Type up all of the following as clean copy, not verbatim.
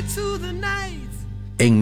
En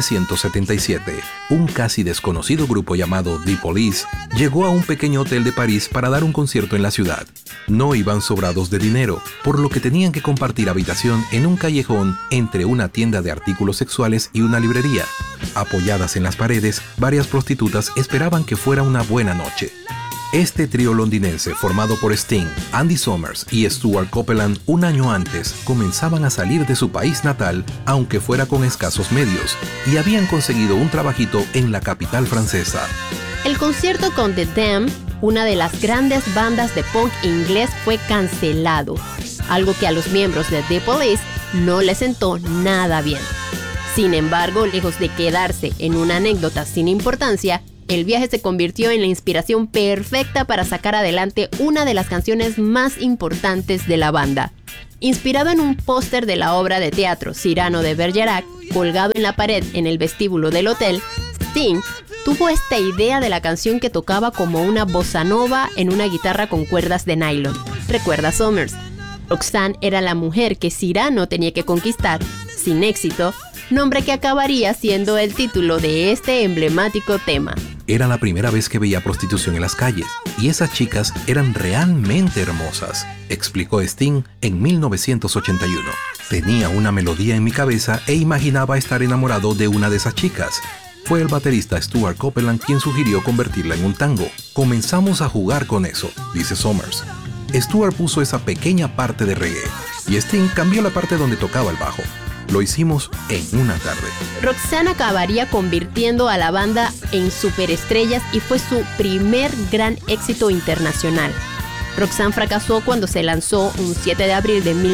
1977, un casi desconocido grupo llamado The Police llegó a un pequeño hotel de París para dar un concierto en la ciudad. No iban sobrados de dinero, por lo que tenían que compartir habitación en un callejón entre una tienda de artículos sexuales y una librería. Apoyadas en las paredes, varias prostitutas esperaban que fuera una buena noche. Este trío londinense, formado por Sting, Andy Summers y Stuart Copeland un año antes, comenzaban a salir de su país natal, aunque fuera con escasos medios, y habían conseguido un trabajito en la capital francesa. El concierto con The Damned, una de las grandes bandas de punk inglés, fue cancelado, algo que a los miembros de The Police no les sentó nada bien. Sin embargo, lejos de quedarse en una anécdota sin importancia, el viaje se convirtió en la inspiración perfecta para sacar adelante una de las canciones más importantes de la banda. Inspirado en un póster de la obra de teatro Cyrano de Bergerac, colgado en la pared en el vestíbulo del hotel, Sting tuvo esta idea de la canción que tocaba como una bossa nova en una guitarra con cuerdas de nylon. ¿Recuerda Summers? Roxanne era la mujer que Cyrano tenía que conquistar, sin éxito, nombre que acabaría siendo el título de este emblemático tema. Era la primera vez que veía prostitución en las calles, y esas chicas eran realmente hermosas, explicó Sting en 1981. Tenía una melodía en mi cabeza e imaginaba estar enamorado de una de esas chicas. Fue el baterista Stuart Copeland quien sugirió convertirla en un tango. Comenzamos a jugar con eso, dice Summers. Stuart puso esa pequeña parte de reggae, y Sting cambió la parte donde tocaba el bajo. Lo hicimos en una tarde. Roxanne acabaría convirtiendo a la banda en superestrellas y fue su primer gran éxito internacional. Roxanne fracasó cuando se lanzó un 7 de abril de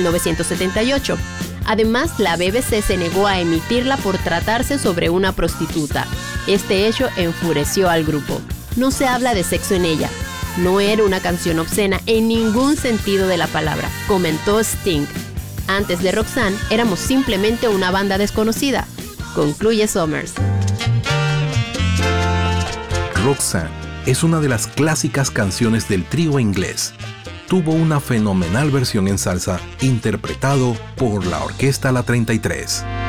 1978. Además, la BBC se negó a emitirla por tratarse sobre una prostituta. Este hecho enfureció al grupo. No se habla de sexo en ella. No era una canción obscena en ningún sentido de la palabra, comentó Sting. Antes de Roxanne, éramos simplemente una banda desconocida, concluye Summers. Roxanne es una de las clásicas canciones del trío inglés. Tuvo una fenomenal versión en salsa interpretado por la Orquesta La 33.